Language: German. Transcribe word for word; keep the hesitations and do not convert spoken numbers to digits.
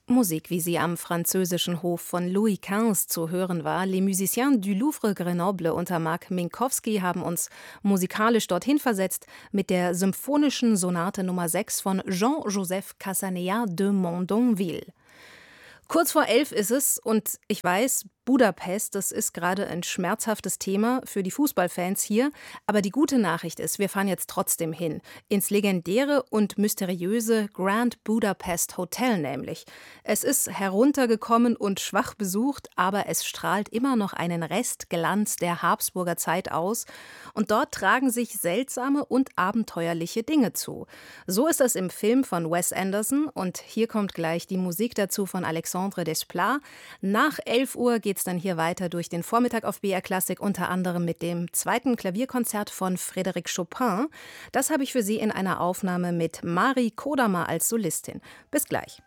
Musik, wie sie am französischen Hof von Louis fünfzehn zu hören war. Les Musiciens du Louvre Grenoble unter Marc Minkowski haben uns musikalisch dorthin versetzt mit der Symphonischen Sonate Nummer sechs von Jean-Joseph Cassanea de Mondonville. Kurz vor elf ist es und ich weiß, Budapest, das ist gerade ein schmerzhaftes Thema für die Fußballfans hier. Aber die gute Nachricht ist, wir fahren jetzt trotzdem hin. Ins legendäre und mysteriöse Grand Budapest Hotel nämlich. Es ist heruntergekommen und schwach besucht, aber es strahlt immer noch einen Restglanz der Habsburger Zeit aus. Und dort tragen sich seltsame und abenteuerliche Dinge zu. So ist das im Film von Wes Anderson. Und hier kommt gleich die Musik dazu von Alexandre Desplat. Nach elf Uhr geht es dann hier weiter durch den Vormittag auf B R Klassik, unter anderem mit dem zweiten Klavierkonzert von Frédéric Chopin. Das habe ich für Sie in einer Aufnahme mit Mari Kodama als Solistin. Bis gleich.